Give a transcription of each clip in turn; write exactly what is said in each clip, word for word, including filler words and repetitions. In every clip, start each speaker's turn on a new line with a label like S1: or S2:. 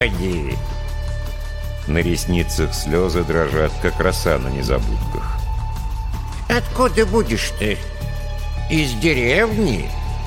S1: Господи!»
S2: На ресницах слезы дрожат, как роса на незабудках.
S1: «Откуда будешь ты? Из деревни?»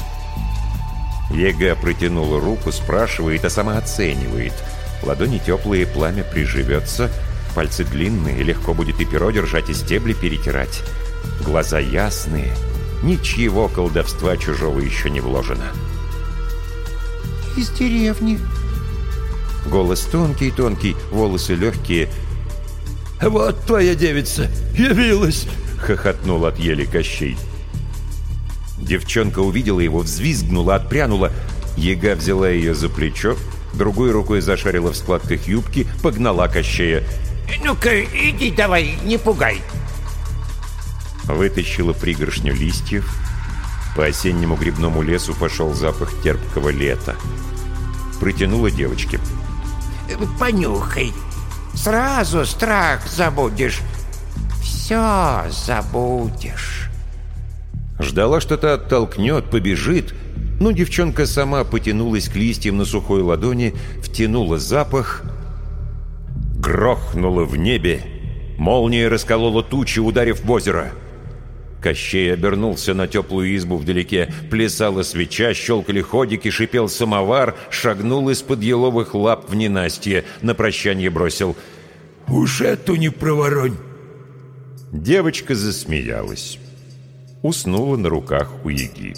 S2: Ега протянула руку, спрашивает, а сама оценивает. Ладони теплые, пламя приживется. Пальцы длинные, легко будет и перо держать, и стебли перетирать. Глаза ясные. Ничего колдовства чужого еще не вложено.
S1: «Из деревни».
S2: Голос тонкий-тонкий, волосы легкие.
S3: «Вот твоя девица явилась!»
S2: — хохотнул от ели Кощей. Девчонка увидела его, взвизгнула, отпрянула. Ега взяла ее за плечо, другой рукой зашарила в складках юбки, погнала Кощея.
S1: «Ну-ка, иди давай, не пугай!»
S2: Вытащила пригоршню листьев. По осеннему грибному лесу пошел запах терпкого лета. Протянула девочке.
S1: «Понюхай, сразу страх забудешь, все забудешь».
S2: Ждала, что та оттолкнет, побежит, но девчонка сама потянулась к листьям на сухой ладони, втянула запах, грохнула в небе, молния расколола тучи, ударив в озеро. Кощей обернулся на теплую избу вдалеке, плясала свеча, щелкали ходики, шипел самовар, шагнул из-под еловых лап в ненастье, на прощание бросил:
S3: «Уж эту не проворонь!»
S2: Девочка засмеялась. Уснула на руках у Еги.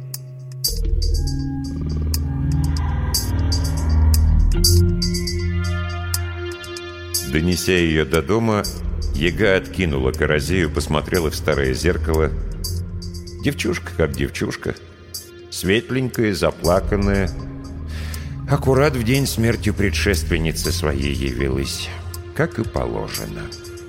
S2: Донеся ее до дома, Ега откинула корозею, посмотрела в старое зеркало. Девчушка как девчушка. Светленькая, заплаканная. Аккурат в день смерти предшественницы своей явилась, как и положено.